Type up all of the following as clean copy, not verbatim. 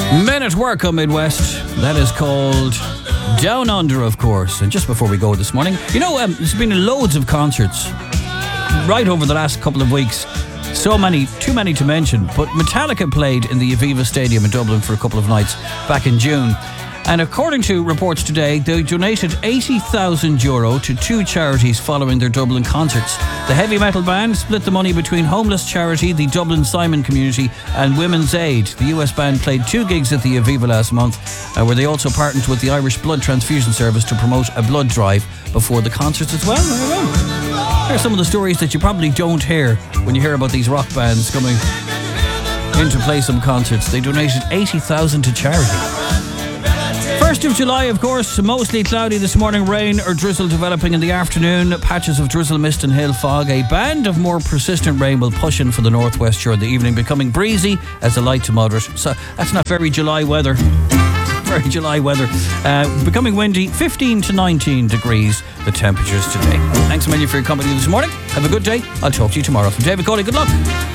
Men at Work on Midwest. That is called Down Under, of course. And just before we go this morning, there's been loads of concerts right over the last couple of weeks. So many, too many to mention. But Metallica played in the Aviva Stadium in Dublin for a couple of nights back in June. And according to reports today, they donated €80,000 to two charities following their Dublin concerts. The heavy metal band split the money between homeless charity, the Dublin Simon Community, and Women's Aid. The US band played 2 gigs at the Aviva last month, where they also partnered with the Irish Blood Transfusion Service to promote a blood drive before the concerts as well. Here are some of the stories that you probably don't hear when you hear about these rock bands coming in to play some concerts. They donated $80,000 to charity. 1st of July, of course, mostly cloudy this morning, rain or drizzle developing in the afternoon, patches of drizzle, mist and hail fog. A band of more persistent rain will push in for the northwest shore in the evening, becoming breezy as a light to moderate. So that's not very July weather. Very July weather. Becoming windy, 15 to 19 degrees, the temperatures today. Thanks a million for your company this morning. Have a good day. I'll talk to you tomorrow. From David Coley, good luck.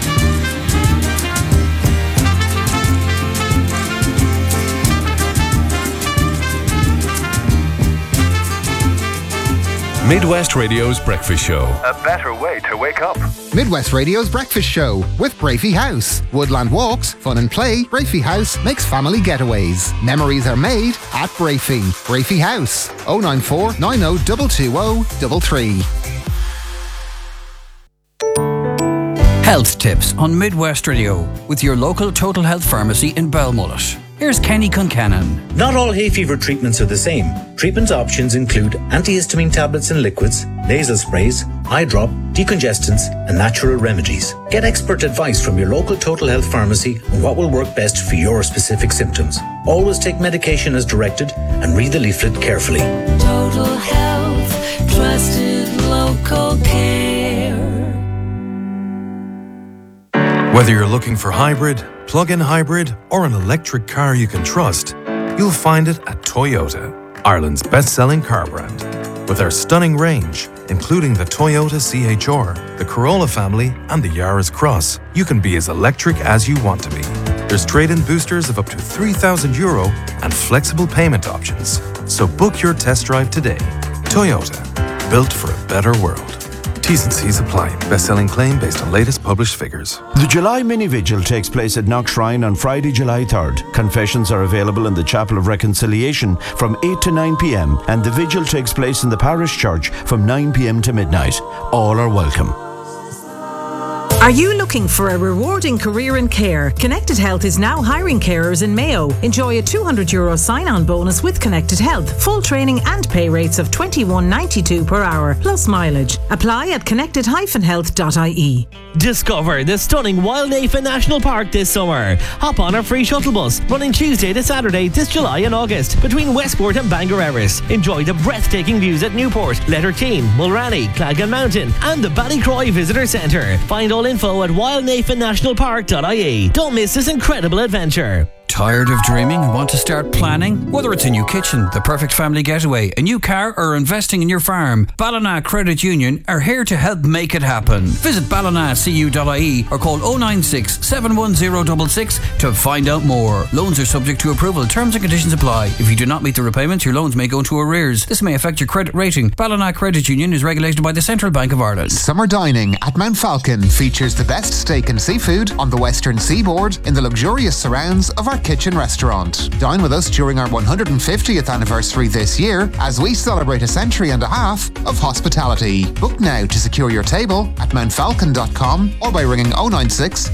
Midwest Radio's Breakfast Show. A better way to wake up. Midwest Radio's Breakfast Show with Brafey House. Woodland walks, fun and play. Brafey House makes family getaways. Memories are made at Brafey. Brafey House. 094 90 220 33. Health tips on Midwest Radio with your local Total Health Pharmacy in Belmullet. Here's Kenny Concannon. Not all hay fever treatments are the same. Treatment options include antihistamine tablets and liquids, nasal sprays, eye drop, decongestants, and natural remedies. Get expert advice from your local Total Health Pharmacy on what will work best for your specific symptoms. Always take medication as directed and read the leaflet carefully. Total Health, trusted local care. Whether you're looking for hybrid, plug-in hybrid, or an electric car you can trust, you'll find it at Toyota, Ireland's best-selling car brand. With our stunning range, including the Toyota CHR, the Corolla family, and the Yaris Cross, you can be as electric as you want to be. There's trade-in boosters of up to €3,000 and flexible payment options. So book your test drive today. Toyota, built for a better world. T's and C's apply. Best-selling claim based on latest published figures. The July Mini Vigil takes place at Knock Shrine on Friday, July 3rd. Confessions are available in the Chapel of Reconciliation from 8 to 9 p.m. and the vigil takes place in the parish church from 9 p.m. to midnight. All are welcome. Are you looking for a rewarding career in care? Connected Health is now hiring carers in Mayo. Enjoy a €200 sign-on bonus with Connected Health. Full training and pay rates of $21.92 per hour, plus mileage. Apply at connected-health.ie. Discover the stunning Wildnafa National Park this summer. Hop on our free shuttle bus, running Tuesday to Saturday this July and August, between Westport and Bangor Erris. Enjoy the breathtaking views at Newport, Letterkeem, Mulranny, Clagan Mountain, and the Ballycroy Visitor Centre. Find all info at wildnafannationalpark.ie. Don't miss this incredible adventure. Tired of dreaming and want to start planning? Whether it's a new kitchen, the perfect family getaway, a new car, or investing in your farm, Ballina Credit Union are here to help make it happen. Visit ballinacu.ie or call 096 71066 to find out more. Loans are subject to approval. Terms and conditions apply. If you do not meet the repayments, your loans may go into arrears. This may affect your credit rating. Ballina Credit Union is regulated by the Central Bank of Ireland. Summer dining at Mount Falcon features the best steak and seafood on the western seaboard in the luxurious surrounds of our kitchen restaurant. Dine with us during our 150th anniversary this year as we celebrate a century and a half of hospitality. Book now to secure your table at mountfalcon.com or by ringing 096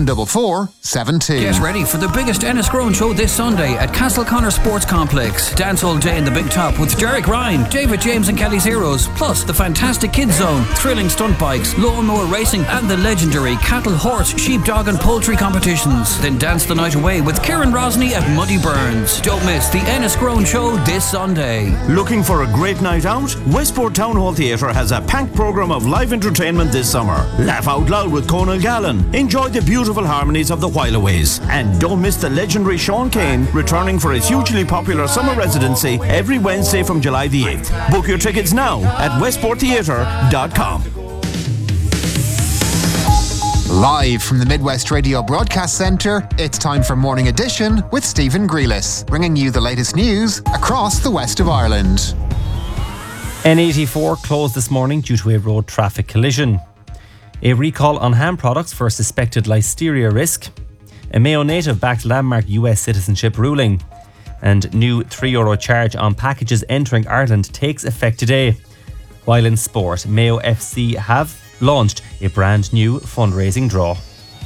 744 72. Get ready for the biggest Enniscrone show this Sunday at Castleconnor Sports Complex. Dance all day in the Big Top with Derek Ryan, David James and Kelly's Heroes, plus the fantastic Kids Zone, thrilling stunt bikes, lawnmower racing and the legendary cattle, horse, sheep, dog and poultry competitions. Then dance the night away with Kieran Rosny at Muddy Burns. Don't miss the Enniscrone show this Sunday. Looking for a great night out? Westport Town Hall Theatre has a packed programme of live entertainment this summer. Laugh out loud with Conal Gallen. Enjoy the beautiful harmonies of the Whileaways. And don't miss the legendary Sean Kane returning for his hugely popular summer residency every Wednesday from July the 8th. Book your tickets now at westporttheatre.com. Live from the Midwest Radio Broadcast Centre, it's time for Morning Edition with Stephen Grealis, bringing you the latest news across the west of Ireland. N84 closed this morning due to a road traffic collision. A recall on ham products for suspected listeria risk. A Mayo native backed landmark US citizenship ruling. And new €3 charge on packages entering Ireland takes effect today. While in sport, Mayo FC have launched a brand new fundraising draw.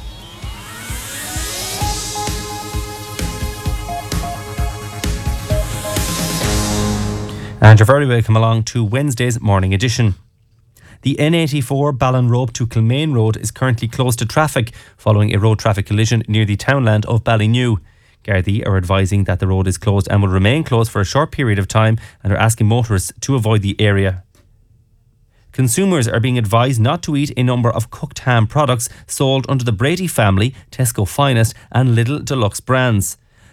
And you're very welcome along to Wednesday's Morning Edition. The N84 Ballinrobe to Kilmaine Road is currently closed to traffic following a road traffic collision near the townland of Ballynew. Gardaí are advising that the road is closed and will remain closed for a short period of time and are asking motorists to avoid the area. Consumers are being advised not to eat a number of cooked ham products sold under the Brady family, Tesco Finest and Lidl Deluxe brands.